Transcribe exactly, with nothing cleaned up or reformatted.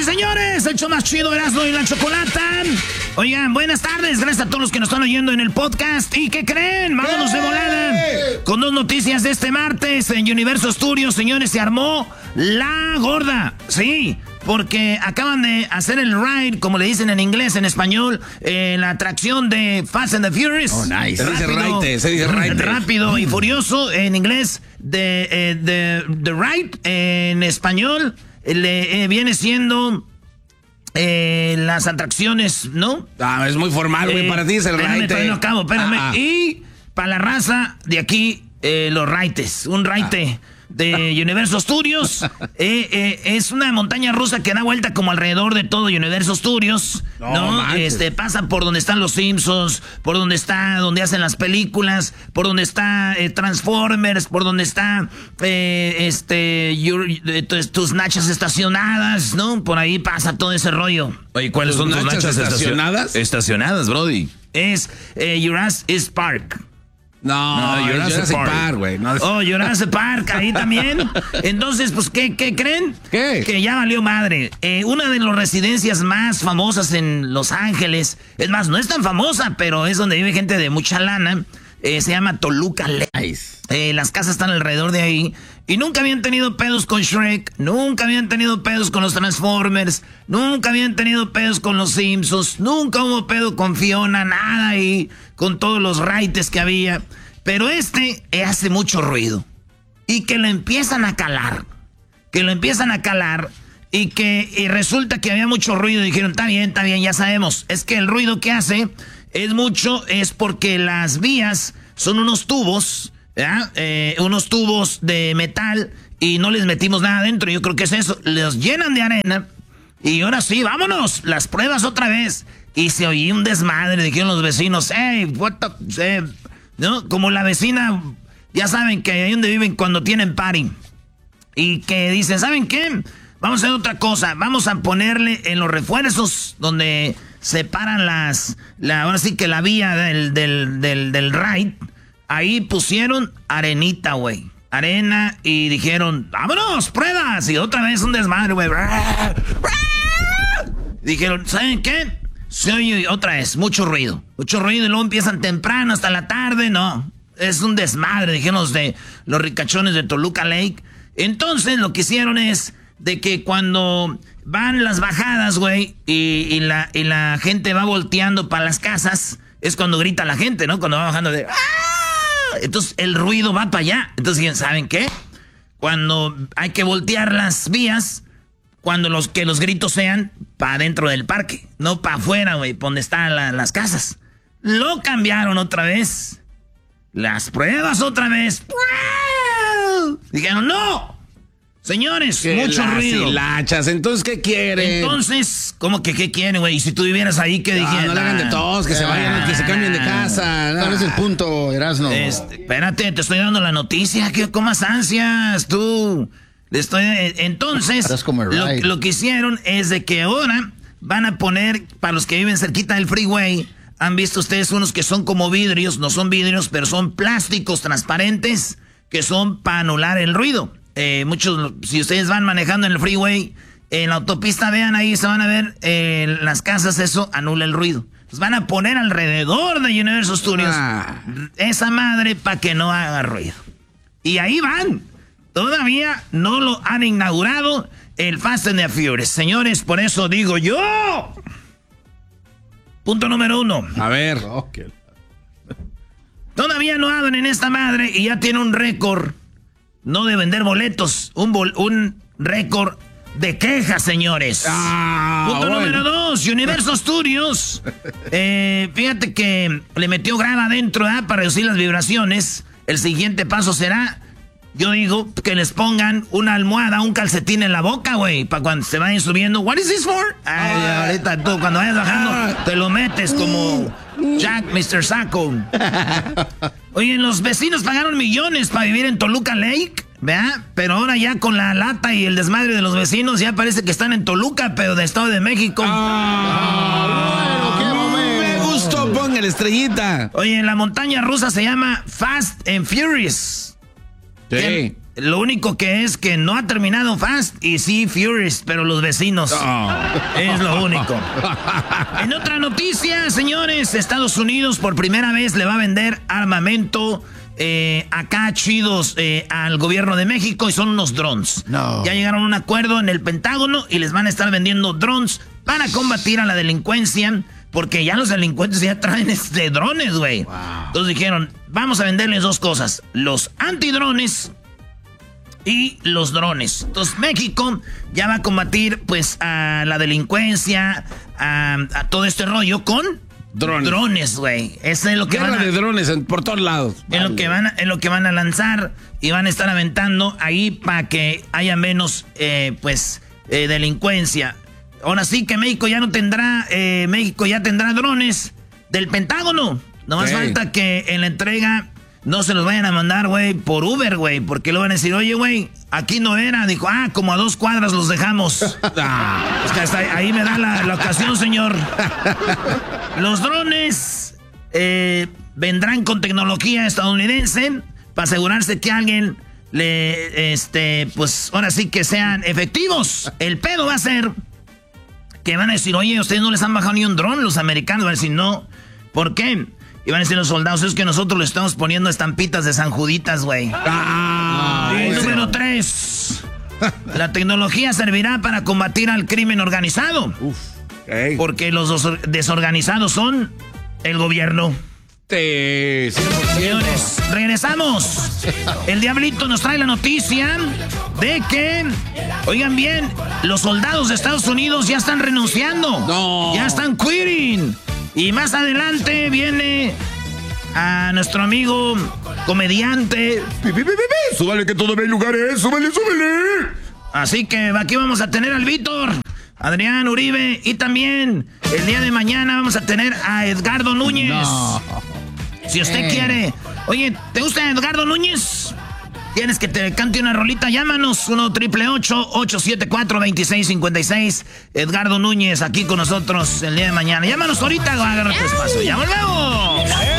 y señores, el show más chido, Erasmo y la Chocolata. Oigan, buenas tardes, gracias a todos los que nos están oyendo en el podcast. ¿Y qué creen? Vámonos de volada con dos noticias de este martes. En Universal Studios, señores, se armó la gorda. Sí, porque acaban de hacer el ride, como le dicen en inglés, en español, eh, la atracción de Fast and the Furious. Oh, nice. Rápido, se dice ride, se dice ride. Rápido y furioso, en inglés, de, eh, de, de ride, en español, le, eh, viene siendo... Eh, las atracciones, ¿no? Ah, es muy formal, güey. Eh, para ti es el espérame, raite. No acabo, espérame. Ah, ah. Y para la raza de aquí, eh, los raites. Un raite ah. de Universal Studios. eh, eh, es una montaña rusa que da vuelta como alrededor de todo Universal Studios. No, ¿no? Este, pasa por donde están los Simpsons, por donde está, donde hacen las películas, por donde está eh, Transformers, por donde está eh, este your, eh, tus, tus nachas estacionadas, ¿no? Por ahí pasa todo ese rollo. Oye, ¿cuáles son tus nachas estacionadas? Estacionadas, brody. Es eh, Jurassic Park. No, no, Jurassic, Jurassic Park, güey. No. Oh, Jurassic Park, ahí también. Entonces, pues, ¿qué, qué creen? ¿Qué? Que ya valió madre. Eh, una de las residencias más famosas en Los Ángeles, es más, no es tan famosa, pero es donde vive gente de mucha lana, eh, se llama Toluca Lake. Eh, las casas están alrededor de ahí. Y nunca habían tenido pedos con Shrek, nunca habían tenido pedos con los Transformers, nunca habían tenido pedos con los Simpsons, nunca hubo pedo con Fiona, nada ahí, con todos los raites que había. Pero este hace mucho ruido. Y que lo empiezan a calar. Que lo empiezan a calar. Y que y resulta que había mucho ruido. Y dijeron, está bien, está bien, ya sabemos. Es que el ruido que hace es mucho, es porque las vías son unos tubos... Eh, unos tubos de metal y no les metimos nada adentro. Yo creo que es eso. Los llenan de arena y ahora sí, vámonos, las pruebas otra vez. Y se oía un desmadre, dijeron los vecinos, hey, what the, eh, ¿no? Como la vecina, ya saben que ahí donde viven cuando tienen party y que dicen, ¿saben qué? Vamos a hacer otra cosa, vamos a ponerle en los refuerzos donde separan las, la, ahora sí que la vía del, del, del, del ride. Ahí pusieron arenita, güey. Arena y dijeron, vámonos, pruebas. Y otra vez un desmadre, güey. Dijeron, ¿saben qué? Se oye otra vez, mucho ruido. Mucho ruido y luego empiezan temprano hasta la tarde. No, es un desmadre, dijeron los de los ricachones de Toluca Lake. Entonces lo que hicieron es de que cuando van las bajadas, güey, y, y, la, y la gente va volteando para las casas, es cuando grita la gente, ¿no? Cuando va bajando de... ¡ah! Entonces el ruido va para allá. Entonces, ¿saben qué? Cuando hay que voltear las vías, cuando los que los gritos sean para dentro del parque, no para afuera, güey, donde están la, las casas. Lo cambiaron otra vez. Las pruebas otra vez. Dijeron, no. Señores, mucho ruido. Hilachas, entonces, ¿qué quieren? Entonces, ¿cómo que qué quieren, güey? Y si tú vivieras ahí, ¿qué dijeras? No, no le hagan de todos, que ah, se vayan, que se cambien de casa. ¿Cuál es el punto, Erasmo? Este, espérate, te estoy dando la noticia. Que comas ansias, tú. Le estoy, entonces, lo, lo que hicieron es de que ahora van a poner, para los que viven cerquita del freeway, han visto ustedes unos que son como vidrios, no son vidrios, pero son plásticos transparentes, que son para anular el ruido. Eh, muchos, si ustedes van manejando en el freeway, en la autopista, vean ahí, se van a ver eh, las casas, eso anula el ruido. Pues van a poner alrededor de Universal Studios ah. esa madre para que no haga ruido. Y ahí van. Todavía no lo han inaugurado el Fast and the Furious. Señores, por eso digo yo. Punto número uno. A ver. Okay. Todavía no abren en esta madre y ya tiene un récord. No de vender boletos, un, bol, un récord de quejas, señores. Ah, Punto bueno. número dos, Universal Studios. Eh, fíjate que le metió grava adentro, ¿eh? Para reducir las vibraciones. El siguiente paso será, yo digo, que les pongan una almohada, un calcetín en la boca, güey, para cuando se vayan subiendo. What is this for? Ay, ah, ahorita tú, cuando vayas bajando, ah, te lo metes como Jack, mister Saco. Oye, los vecinos pagaron millones para vivir en Toluca Lake, ¿verdad? Pero ahora ya con la lata y el desmadre de los vecinos ya parece que están en Toluca, pero de Estado de México. Ah, bueno, qué momento. Me gustó, ponga la estrellita. Oye, la montaña rusa se llama Fast and Furious. Sí. ¿Qué, Lo único que es que no ha terminado Fast y sí Furious, pero los vecinos. Oh. Es lo único. En otra noticia, señores, Estados Unidos por primera vez le va a vender armamento eh, acá chidos eh, al gobierno de México y son unos drones. No. Ya llegaron a un acuerdo en el Pentágono y les van a estar vendiendo drones para combatir a la delincuencia. Porque ya los delincuentes ya traen este drones, güey. Wow. Entonces dijeron, vamos a venderles dos cosas. Los antidrones y los drones. Entonces México ya va a combatir pues a la delincuencia, a, a todo este rollo con drones. Drones, güey. Eso es lo que Guerra van a, de drones en, por todos lados. Es vale. lo que van a, es lo que van a lanzar y van a estar aventando ahí para que haya menos eh, pues eh, delincuencia. Ahora sí que México ya no tendrá, eh, México ya tendrá drones del Pentágono. No más falta que en la entrega no se los vayan a mandar, güey, por Uber, güey, porque lo van a decir, oye, güey, aquí no era. Dijo, ah, como a dos cuadras los dejamos. Ah, es que hasta ahí me da la, la ocasión, señor. Los drones eh, vendrán con tecnología estadounidense para asegurarse que alguien le, este, pues, ahora sí que sean efectivos. El pedo va a ser que van a decir, oye, ustedes no les han bajado ni un dron, los americanos van a decir, no. ¿Por qué? Y van a decir los soldados, es que nosotros le estamos poniendo estampitas de San Juditas, güey. Ah, y número tres. La tecnología servirá para combatir al crimen organizado. Uf, hey. Porque los desorganizados son el gobierno. Sí, cien por ciento. Señores, regresamos. El Diablito nos trae la noticia de que, oigan bien, los soldados de Estados Unidos ya están renunciando. No. Ya están quitting. Y más adelante viene a nuestro amigo comediante. Pi, pi, pi, pi. Súbale que todavía hay lugares, súbale, súbale. Así que aquí vamos a tener al Víctor, Adrián Uribe y también el día de mañana vamos a tener a Edgardo Núñez. No. Si usted eh. quiere. Oye, ¿te gusta Edgardo Núñez? ¿Quieres que te cante una rolita? Llámanos, uno triple ocho, ocho siete cuatro, dos seis cinco seis. Edgardo Núñez aquí con nosotros el día de mañana. Llámanos ahorita, agarra tu espacio. ¡Ya volvemos!